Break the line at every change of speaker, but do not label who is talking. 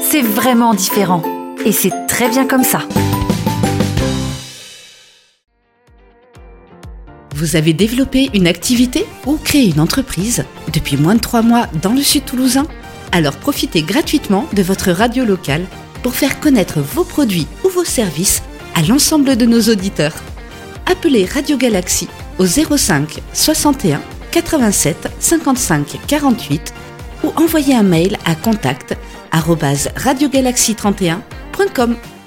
c'est vraiment différent. Et c'est très bien comme ça.
Vous avez développé une activité ou créé une entreprise depuis moins de 3 mois dans le Sud toulousain ? Alors profitez gratuitement de votre radio locale pour faire connaître vos produits ou vos services à l'ensemble de nos auditeurs. Appelez Radio Galaxy au 05 61 87 55 48 ou envoyez un mail à contact@radiogalaxy31.com.